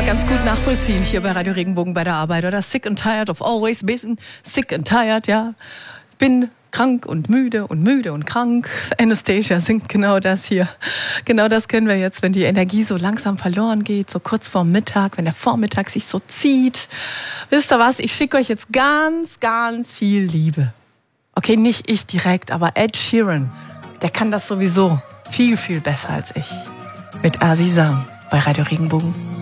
aber ganz gut nachvollziehen hier bei Radio Regenbogen bei der Arbeit, oder? Sick and tired of always being sick and tired, ja. Bin krank und müde und krank. Anastasia singt genau das hier. Genau das kennen wir jetzt, wenn die Energie so langsam verloren geht, so kurz vorm Mittag, wenn der Vormittag sich so zieht. Wisst ihr was? Ich schicke euch jetzt ganz, ganz viel Liebe. Okay, nicht ich direkt, aber Ed Sheeran, der kann das sowieso viel, viel besser als ich. Mit Azizam bei Radio Regenbogen.